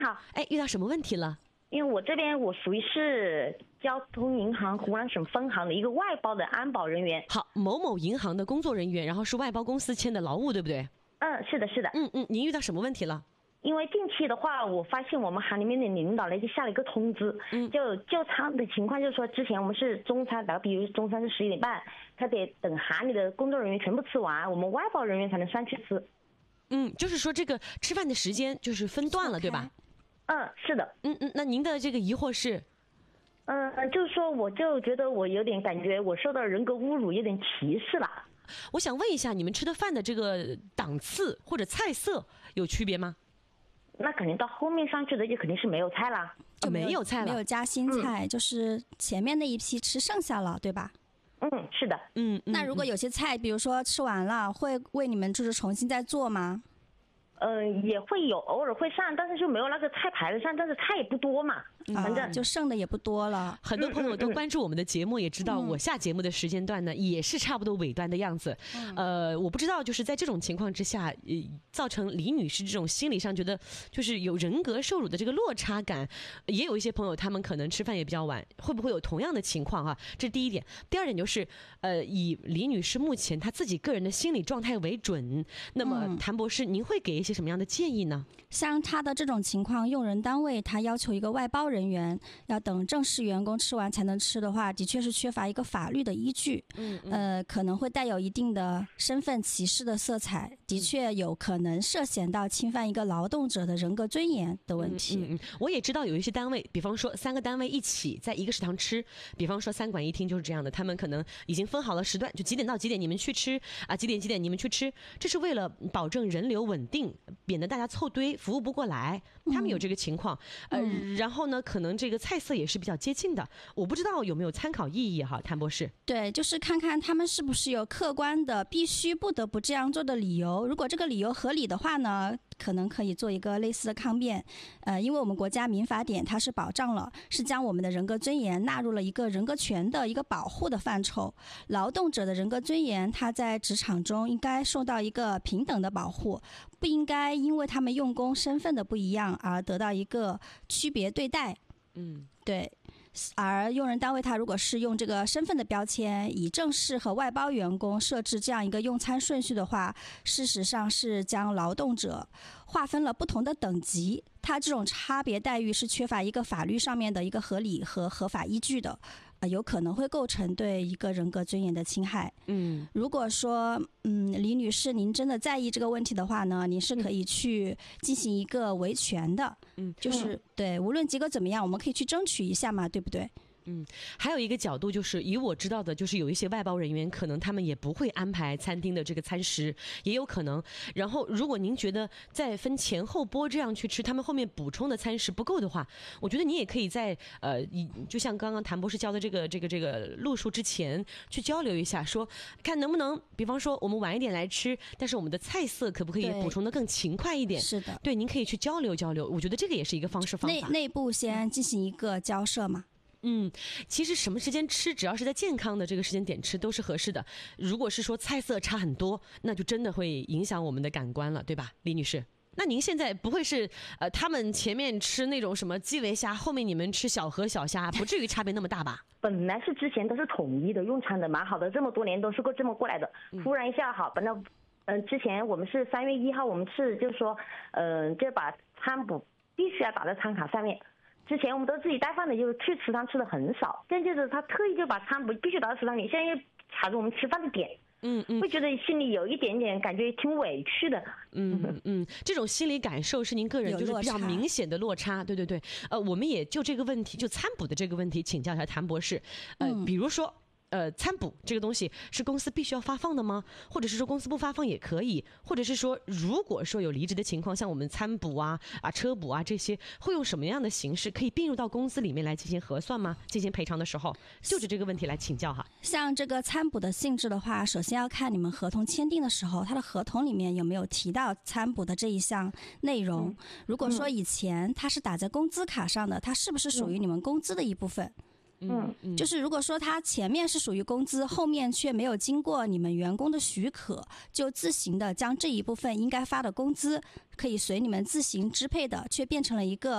好， 哎，遇到什么问题了？ 因为我这边我属于是交通银行湖南省分行的一个外包的安保人员。 好，某某银行的工作人员，然后是外包公司签的劳务，对不对？ 是的，是的。 您遇到什么问题了？ 因为近期的话，我发现我们行里面的领导呢就下了一个通知，就餐的情况，就是说之前我们是中餐，打个比如中餐是11:30，他得等行里的工作人员全部吃完，我们外包人员才能上去吃。 就是说这个吃饭的时间就是分段了，对吧？ 是的。 那您的这个疑惑是？ 就是说我就觉得我有点感觉我受到人格侮辱，有点歧视了。 我想问一下，你们吃的饭的这个档次或者菜色有区别吗？ 那肯定到后面上去的就肯定是没有菜啦， 就没有菜了， 没有加新菜，就是前面那一批吃剩下了，对吧？ 是的。 那如果有些菜，比如说吃完了，会为你们就是重新再做吗？ 也会有，偶尔会上，但是就没有那个菜排得上，但是菜也不多嘛，反正就剩的也不多了。 很多朋友都关注我们的节目，也知道我下节目的时间段呢，也是差不多尾端的样子。我不知道就是在这种情况之下，造成李女士这种心理上觉得就是有人格受辱的这个落差感，也有一些朋友他们可能吃饭也比较晚，会不会有同样的情况啊？这是第一点。第二点就是，以李女士目前她自己个人的心理状态为准，那么谭博士，您会给一些什么样的建议呢？ 像他的这种情况，用人单位他要求一个外包人员要等正式员工吃完才能吃的话，的确是缺乏一个法律的依据。可能会带有一定的身份歧视的色彩，的确有可能涉嫌到侵犯一个劳动者的人格尊严的问题。 我也知道有一些单位，比方说3个单位一起在一个食堂吃，比方说3馆1厅就是这样的，他们可能已经分好了时段，就几点到几点你们去吃啊，几点你们去吃，这是为了保证人流稳定，免得大家凑堆服务不过来，他们有这个情况。然后呢，可能这个菜色也是比较接近的，我不知道有没有参考意义哈，谭博士。 对，就是看看他们是不是有客观的必须不得不这样做的理由，如果这个理由合理的话呢，可能可以做一个类似的抗辩。因为我们国家民法典它是保障了，是将我们的人格尊严纳入了一个人格权的一个保护的范畴。劳动者的人格尊严，它在职场中应该受到一个平等的保护，不应该因为他们用工身份的不一样而得到一个区别对待。对。而用人单位他如果是用这个身份的标签，以正式和外包员工设置这样一个用餐顺序的话，事实上是将劳动者划分了不同的等级，他这种差别待遇是缺乏一个法律上面的一个合理和合法依据的，有可能会构成对一个人格尊严的侵害。如果说李女士您真的在意这个问题的话呢，您是可以去进行一个维权的。就是对，无论结果怎么样，我们可以去争取一下嘛，对不对？ 还有一个角度就是，以我知道的，就是有一些外包人员，可能他们也不会安排餐厅的这个餐食，也有可能。然后，如果您觉得在分前后拨这样去吃，他们后面补充的餐食不够的话，我觉得你也可以在就像刚刚谭博士教的这个路数之前去交流一下，说看能不能，比方说我们晚一点来吃，但是我们的菜色可不可以补充的更勤快一点？ 是的， 对，您可以去交流交流，我觉得这个也是一个方法。 内部先进行一个交涉嘛。 其实什么时间吃，只要是在健康的这个时间点吃都是合适的。如果是说菜色差很多，那就真的会影响我们的感官了，对吧，李女士？那您现在不会是他们前面吃那种什么基围虾，后面你们吃小河小虾，不至于差别那么大吧？ 本来是之前都是统一的用餐的，蛮好的，这么多年都是这么过来的。忽然一下好，本来之前我们是3月1号，我们是就是说就把餐补必须要打在餐卡上面。之前我们都自己带饭的，就是去食堂吃的很少，现在就是他特意就把餐补必须打到食堂里，现在又卡着我们吃饭的点。会觉得心里有一点点感觉挺委屈的。 这种心理感受是您个人就是比较明显的落差。对对对。我们也就这个问题，就餐补的这个问题请教一下谭博士。比如说餐补这个东西是公司必须要发放的吗？或者是说公司不发放也可以？或者是说如果说有离职的情况，像我们餐补啊车补啊这些，会用什么样的形式可以并入到公司里面来进行核算吗？进行赔偿的时候，就着这个问题来请教哈。 像这个餐补的性质的话，首先要看你们合同签订的时候，它的合同里面有没有提到餐补的这一项内容。如果说以前它是打在工资卡上的，它是不是属于你们工资的一部分？ 就是如果说他前面是属于工资，后面却没有经过你们员工的许可，就自行的将这一部分应该发的工资可以随你们自行支配的，却变成了一个